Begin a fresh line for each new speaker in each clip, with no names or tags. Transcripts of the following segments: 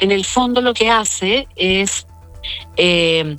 en el fondo lo que hace es que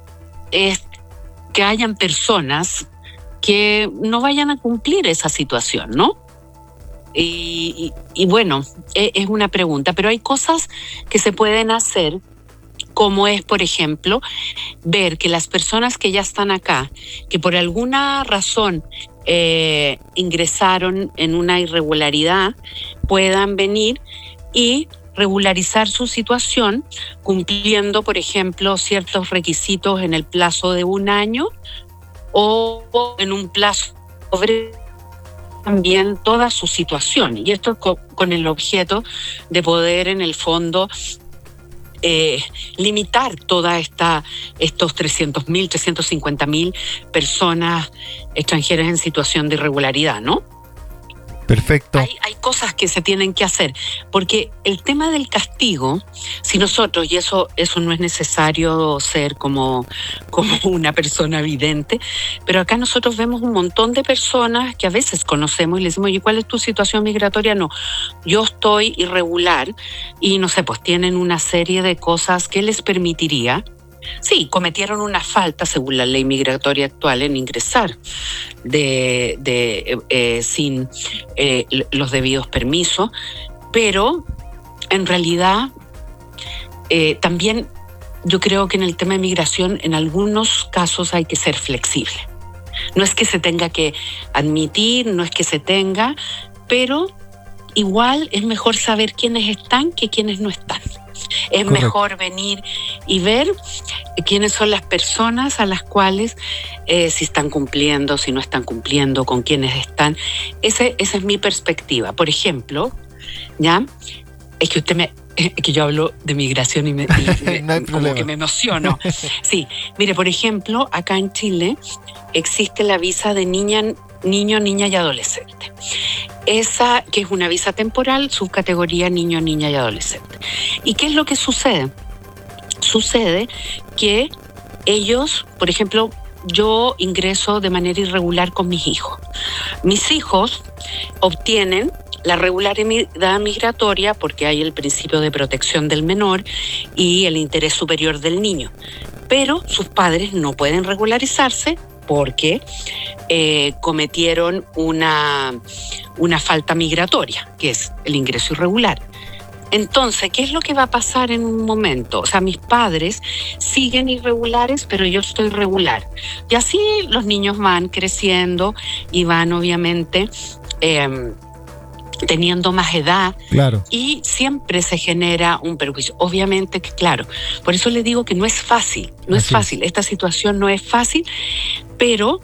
hayan personas que no vayan a cumplir esa situación, ¿no? Y bueno, es una pregunta, pero hay cosas que se pueden hacer, como es, por ejemplo, ver que las personas que ya están acá, que por alguna razón ingresaron en una irregularidad, puedan venir y regularizar su situación cumpliendo, por ejemplo, ciertos requisitos en el plazo de 1 año o en un plazo sobre también toda su situación. Y esto con el objeto de poder, en el fondo, limitar estos 300.000, 350.000 personas extranjeras en situación de irregularidad, ¿no?
Perfecto.
Hay cosas que se tienen que hacer, porque el tema del castigo, si nosotros, y eso no es necesario ser como una persona vidente, pero acá nosotros vemos un montón de personas que a veces conocemos y le decimos, oye, ¿cuál es tu situación migratoria? No, yo estoy irregular y no sé, pues tienen una serie de cosas que les permitiría. Sí, cometieron una falta según la ley migratoria actual en ingresar sin los debidos permisos, pero en realidad también yo creo que en el tema de migración en algunos casos hay que ser flexible. No es que se tenga que admitir, no es que se tenga, pero igual es mejor saber quiénes están que quiénes no están. Es correcto. Mejor venir y ver quiénes son las personas a las cuales si están cumpliendo, si no están cumpliendo, con quiénes están. Esa es mi perspectiva. Por ejemplo, ¿ya? Es que que yo hablo de migración y no como que me emociono. Sí, mire, por ejemplo, acá en Chile existe la visa de niño, niña y adolescente. Esa que es una visa temporal, subcategoría niño, niña y adolescente. ¿Y qué es lo que sucede? Sucede que ellos, por ejemplo, yo ingreso de manera irregular con mis hijos. Mis hijos obtienen la regularidad migratoria porque hay el principio de protección del menor y el interés superior del niño. Pero sus padres no pueden regularizarse porque cometieron una falta migratoria, que es el ingreso irregular. Entonces, ¿qué es lo que va a pasar en un momento? O sea, mis padres siguen irregulares, pero yo estoy regular. Y así los niños van creciendo y van, obviamente, teniendo más edad.
Claro.
Y siempre se genera un perjuicio. Obviamente que, claro, por eso les digo que no es fácil, es fácil. Esta situación no es fácil, pero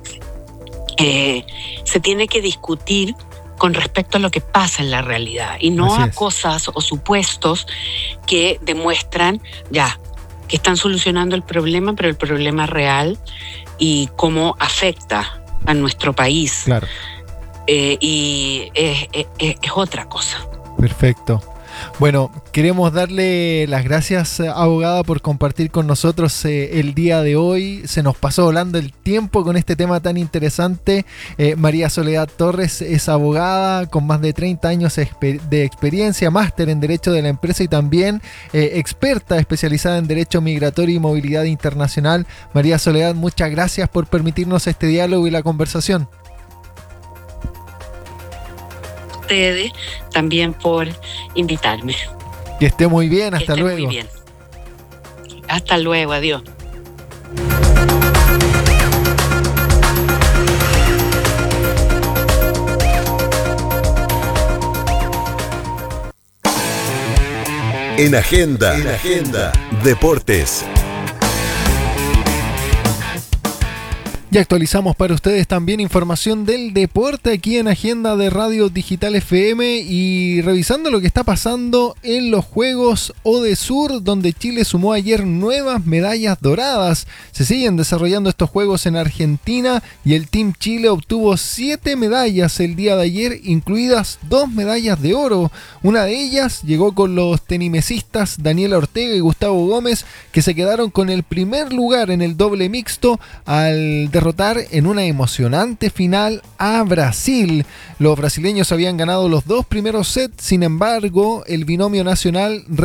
se tiene que discutir con respecto a lo que pasa en la realidad y no a cosas o supuestos que demuestran que están solucionando el problema, pero el problema real y cómo afecta a nuestro país.
Claro.
Y es otra cosa.
Perfecto. Bueno, queremos darle las gracias, abogada, por compartir con nosotros el día de hoy. Se nos pasó volando el tiempo con este tema tan interesante. María Soledad Torres es abogada con más de 30 años de experiencia, máster en Derecho de la Empresa y también experta especializada en Derecho Migratorio y Movilidad Internacional. María Soledad, muchas gracias por permitirnos este diálogo y la conversación.
Ustedes también por invitarme.
Que esté muy bien, hasta luego.
Muy bien. Hasta luego, adiós.
En Agenda, Deportes.
Y actualizamos para ustedes también información del deporte aquí en Agenda de Radio Digital FM y revisando lo que está pasando en los Juegos Odesur, donde Chile sumó ayer nuevas medallas doradas. Se siguen desarrollando estos Juegos en Argentina y el Team Chile obtuvo 7 medallas el día de ayer, incluidas 2 medallas de oro. Una de ellas llegó con los tenimesistas Daniela Ortega y Gustavo Gómez, que se quedaron con el primer lugar en el doble mixto al derrotar en una emocionante final a Brasil. Los brasileños habían ganado los 2 primeros sets, sin embargo, el binomio nacional